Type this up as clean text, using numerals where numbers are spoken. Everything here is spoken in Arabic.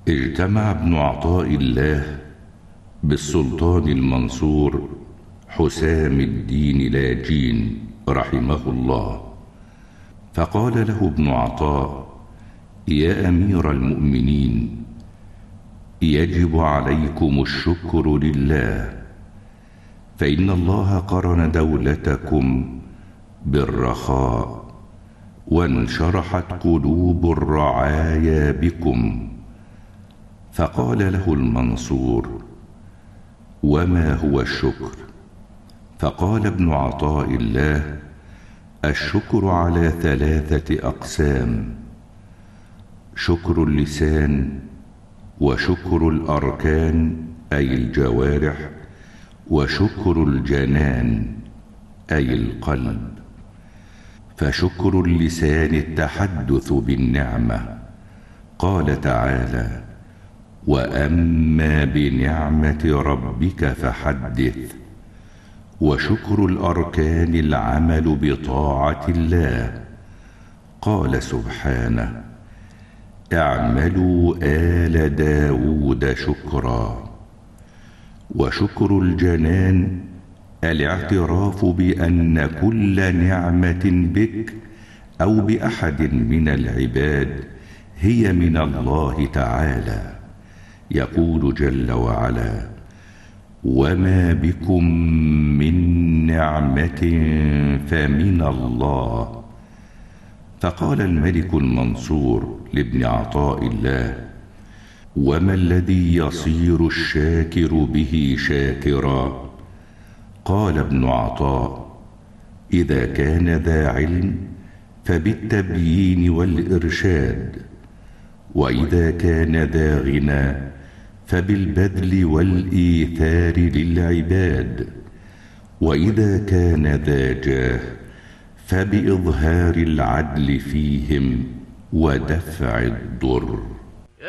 اجتمع ابن عطاء الله بالسلطان المنصور حسام الدين لاجين رحمه الله، فقال له ابن عطاء: يا أمير المؤمنين، يجب عليكم الشكر لله، فإن الله قرن دولتكم بالرخاء، وانشرحت قلوب الرعايا بكم. فقال له المنصور: وما هو الشكر؟ فقال ابن عطاء الله: الشكر على 3 أقسام: شكر اللسان، وشكر الأركان أي الجوارح، وشكر الجنان أي القلب. فشكر اللسان التحدث بالنعمة، قال تعالى: وأما بنعمة ربك فحدث. وشكر الأركان العمل بطاعة الله، قال سبحانه: اعملوا آل داود شكرا. وشكر الجنان الاعتراف بأن كل نعمة بك أو بأحد من العباد هي من الله تعالى، يقول جل وعلا: وما بكم من نعمة فمن الله. فقال الملك المنصور لابن عطاء الله: وما الذي يصير الشاكر به شاكرا؟ قال ابن عطاء: إذا كان ذا علم فبالتبيين والإرشاد، وإذا كان ذا غنى فبالبذل والإيثار للعباد، وإذا كان ذا جاه فبإظهار العدل فيهم ودفع الضر.